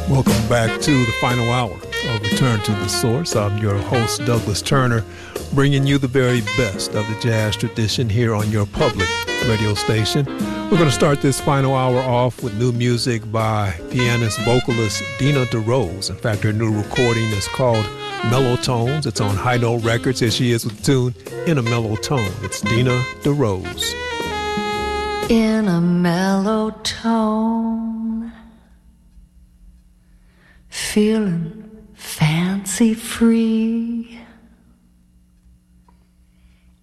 Welcome back to the final hour of Return to the Source. I'm your host, Douglas Turner, bringing you the very best of the jazz tradition here on your public radio station. We're going to start this final hour off with new music by pianist, vocalist Dina DeRose. In fact, her new recording is called Mellow Tones. It's on High Note Records. Here she is with the tune In a Mellow Tone. It's Dina DeRose. In a mellow tone, feeling fancy free,